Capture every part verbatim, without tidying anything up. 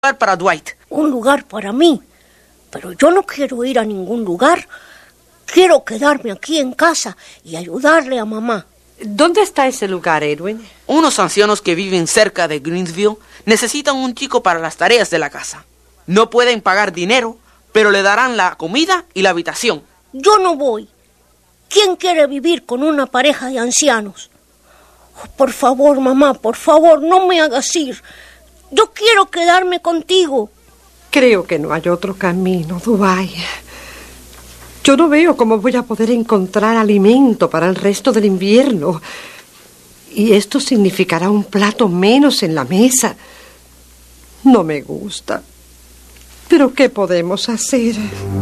lugar para Dwight. Un lugar para mí. Pero yo no quiero ir a ningún lugar. Quiero quedarme aquí en casa y ayudarle a mamá. ¿Dónde está ese lugar, Edwin? Unos ancianos que viven cerca de Greensville necesitan un chico para las tareas de la casa. No pueden pagar dinero, pero le darán la comida y la habitación. Yo no voy. ¿Quién quiere vivir con una pareja de ancianos? Oh, por favor, mamá, por favor, no me hagas ir. Yo quiero quedarme contigo. Creo que no hay otro camino, Dwight. Yo no veo cómo voy a poder encontrar alimento para el resto del invierno. Y esto significará un plato menos en la mesa. No me gusta. ¿Pero qué podemos hacer?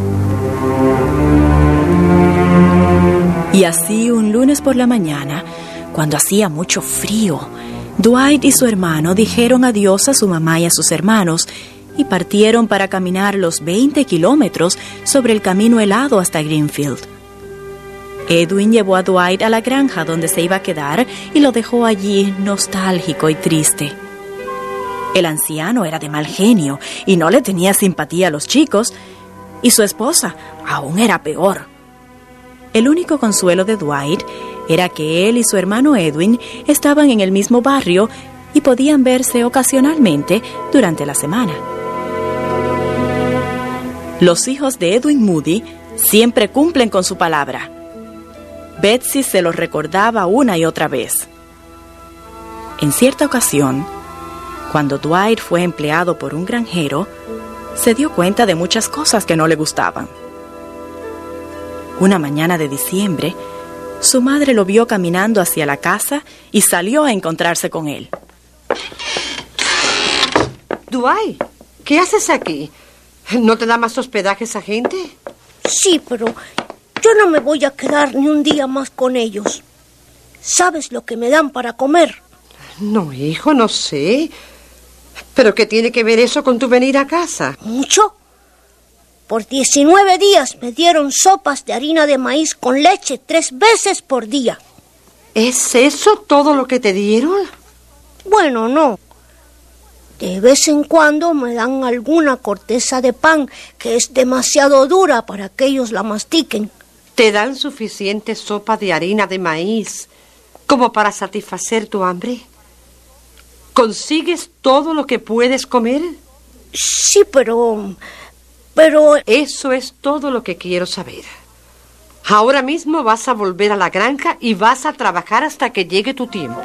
Y así, un lunes por la mañana, cuando hacía mucho frío, Dwight y su hermano dijeron adiós a su mamá y a sus hermanos y partieron para caminar los veinte kilómetros sobre el camino helado hasta Greenfield. Edwin llevó a Dwight a la granja donde se iba a quedar y lo dejó allí nostálgico y triste. El anciano era de mal genio y no le tenía simpatía a los chicos, y su esposa aún era peor. El único consuelo de Dwight era que él y su hermano Edwin estaban en el mismo barrio y podían verse ocasionalmente durante la semana. Los hijos de Edwin Moody siempre cumplen con su palabra. Betsy se lo recordaba una y otra vez. En cierta ocasión, cuando Dwight fue empleado por un granjero, se dio cuenta de muchas cosas que no le gustaban. Una mañana de diciembre, su madre lo vio caminando hacia la casa y salió a encontrarse con él. Dwight, ¿qué haces aquí? ¿No te da más hospedaje esa gente? Sí, pero yo no me voy a quedar ni un día más con ellos. ¿Sabes lo que me dan para comer? No, hijo, no sé. ¿Pero qué tiene que ver eso con tu venir a casa? ¿Mucho? Por diecinueve días me dieron sopas de harina de maíz con leche tres veces por día. ¿Es eso todo lo que te dieron? Bueno, no. De vez en cuando me dan alguna corteza de pan que es demasiado dura para que ellos la mastiquen. ¿Te dan suficiente sopa de harina de maíz como para satisfacer tu hambre? ¿Consigues todo lo que puedes comer? Sí, pero... pero... Eso es todo lo que quiero saber. Ahora mismo vas a volver a la granja y vas a trabajar hasta que llegue tu tiempo.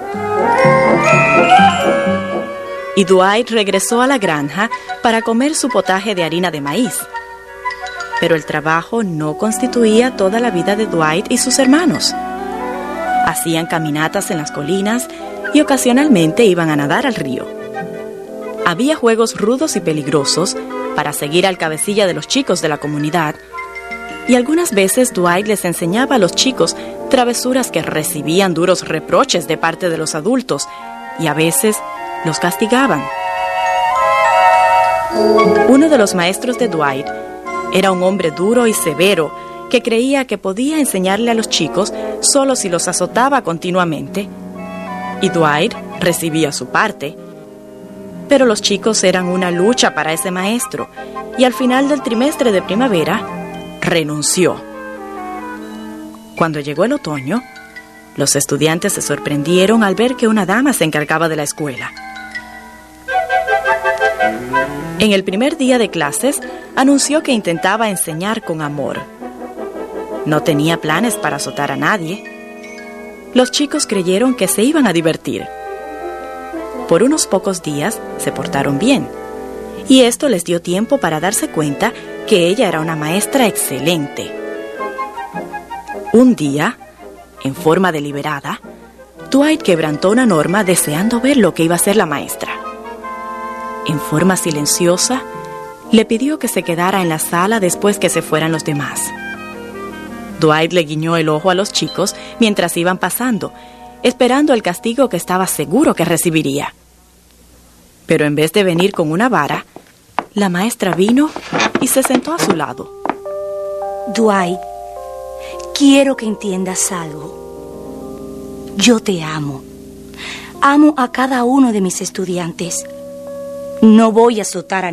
Y Dwight regresó a la granja para comer su potaje de harina de maíz. Pero el trabajo no constituía toda la vida de Dwight y sus hermanos. Hacían caminatas en las colinas y ocasionalmente iban a nadar al río. Había juegos rudos y peligrosos para seguir al cabecilla de los chicos de la comunidad, y algunas veces Dwight les enseñaba a los chicos travesuras que recibían duros reproches de parte de los adultos, y a veces los castigaban. Uno de los maestros de Dwight era un hombre duro y severo que creía que podía enseñarle a los chicos solo si los azotaba continuamente. Y Dwight recibía su parte. Pero los chicos eran una lucha para ese maestro, y al final del trimestre de primavera, renunció. Cuando llegó el otoño, los estudiantes se sorprendieron al ver que una dama se encargaba de la escuela. En el primer día de clases, anunció que intentaba enseñar con amor. No tenía planes para azotar a nadie. Los chicos creyeron que se iban a divertir. Por unos pocos días se portaron bien, y esto les dio tiempo para darse cuenta que ella era una maestra excelente. Un día, en forma deliberada, Dwight quebrantó una norma deseando ver lo que iba a hacer la maestra. En forma silenciosa, le pidió que se quedara en la sala después que se fueran los demás. Dwight le guiñó el ojo a los chicos mientras iban pasando, esperando el castigo que estaba seguro que recibiría. Pero en vez de venir con una vara, la maestra vino y se sentó a su lado. Dwight, quiero que entiendas algo. Yo te amo. Amo a cada uno de mis estudiantes. No voy a azotar a